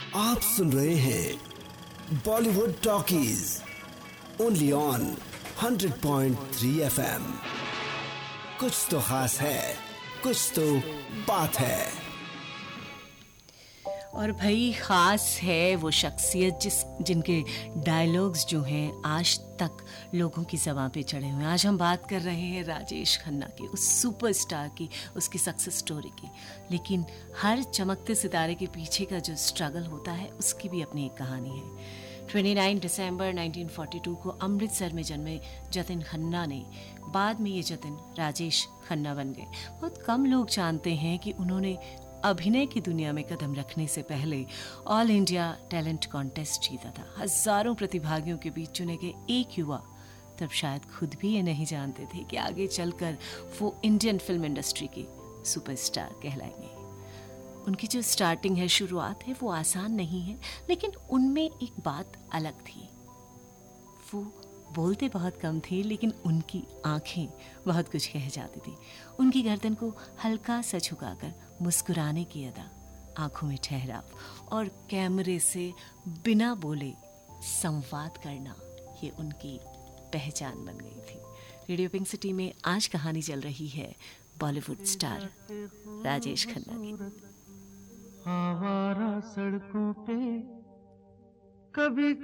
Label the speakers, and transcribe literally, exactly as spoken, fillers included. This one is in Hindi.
Speaker 1: आप सुन रहे हैं Bollywood talkies only on hundred point three F M. कुछ तो खास है, कुछ तो बात है।
Speaker 2: और भाई खास है वो शख्सियत जिस जिनके डायलॉग्स जो हैं आज तक लोगों की ज़बान पे चढ़े हुए हैं। आज हम बात कर रहे हैं राजेश खन्ना की, उस सुपरस्टार की, उसकी सक्सेस स्टोरी की। लेकिन हर चमकते सितारे के पीछे का जो स्ट्रगल होता है उसकी भी अपनी एक कहानी है। उनतीस दिसंबर नाइनटीन फोर्टी टू को अमृतसर में जन्मे जतिन खन्ना ने बाद में ये जतिन राजेश खन्ना बन गए। बहुत कम लोग जानते हैं कि उन्होंने अभिनय की दुनिया में कदम रखने से पहले ऑल इंडिया टैलेंट कॉन्टेस्ट जीता था। हजारों प्रतिभागियों के बीच चुने गए एक युवा तब शायद खुद भी ये नहीं जानते थे कि आगे चलकर वो इंडियन फिल्म इंडस्ट्री की सुपरस्टार कहलाएंगे। उनकी जो स्टार्टिंग है, शुरुआत है, वो आसान नहीं है, लेकिन उनमें एक बात अलग थी। वो बोलते बहुत कम थे, लेकिन उनकी आंखें बहुत कुछ कह जाती थी। उनकी गर्दन को हल्का सा झुकाकर मुस्कुराने की अदा, आंखों में ठहराव और कैमरे से बिना बोले संवाद करना, ये उनकी पहचान बन गई थी। रेडियो पिंक सिटी में आज कहानी चल रही है बॉलीवुड स्टार राजेश खन्ना की।
Speaker 3: आवारा सड़कों पे कभी